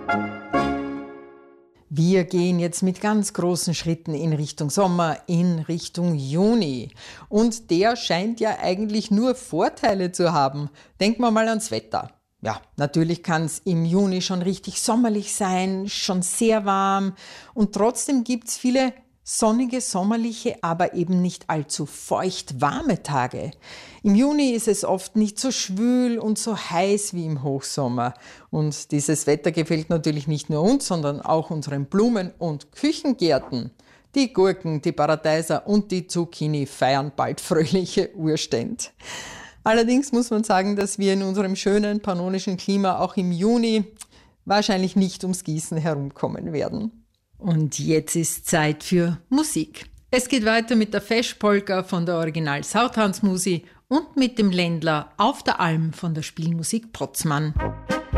Wir gehen jetzt mit ganz großen Schritten in Richtung Sommer, in Richtung Juni. Und der scheint ja eigentlich nur Vorteile zu haben. Denken wir mal ans Wetter. Ja, natürlich kann es im Juni schon richtig sommerlich sein, schon sehr warm. Und trotzdem gibt es viele sonnige, sommerliche, aber eben nicht allzu feucht warme Tage. Im Juni ist es oft nicht so schwül und so heiß wie im Hochsommer. Und dieses Wetter gefällt natürlich nicht nur uns, sondern auch unseren Blumen- und Küchengärten. Die Gurken, die Paradeiser und die Zucchini feiern bald fröhliche Urstände. Allerdings muss man sagen, dass wir in unserem schönen pannonischen Klima auch im Juni wahrscheinlich nicht ums Gießen herumkommen werden. Und jetzt ist Zeit für Musik. Es geht weiter mit der Feschpolka von der Original Southansmusi und mit dem Ländler Auf der Alm von der Spielmusik Potzmann.